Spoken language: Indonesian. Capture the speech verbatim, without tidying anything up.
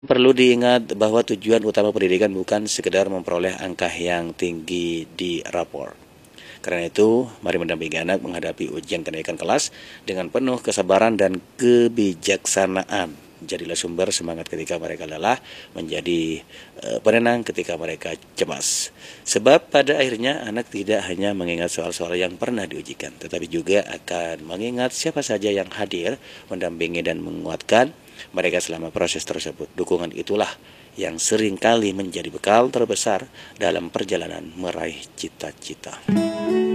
Perlu diingat bahwa tujuan utama pendidikan bukan sekedar memperoleh angka yang tinggi di rapor. Karena itu, mari mendampingi anak menghadapi ujian kenaikan kelas dengan penuh kesabaran dan kebijaksanaan. Jadilah sumber semangat ketika mereka lelah, menjadi uh, penenang ketika mereka cemas. Sebab pada akhirnya anak tidak hanya mengingat soal-soal yang pernah diujikan, tetapi juga akan mengingat siapa saja yang hadir, mendampingi dan menguatkan mereka selama proses tersebut. Dukungan itulah yang seringkali menjadi bekal terbesar dalam perjalanan meraih cita-cita.